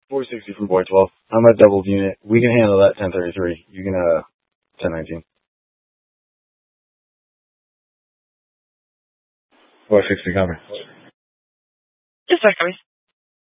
460 from Boy 12. I'm a double unit. We can handle that 1033. You can, 1019. 460 cover. Yes, sir, coming.